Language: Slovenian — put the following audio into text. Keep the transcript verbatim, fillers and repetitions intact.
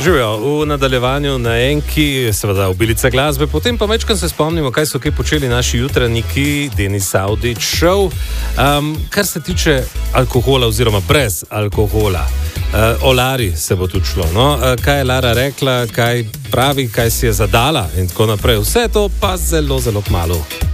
Živijo v nadaljevanju na enki, seveda obilica glasbe, potem pa večkrat se spomnimo, kaj so kaj počeli naši jutranjiki, Denis Avdić Show. Um, kar se tiče alkohola oziroma brez alkohola, uh, o Lari se bo tudi šlo. No? Uh, kaj je Lara rekla, kaj pravi, kaj si je zadala in tako naprej. Vse to pa zelo, zelo kmalu.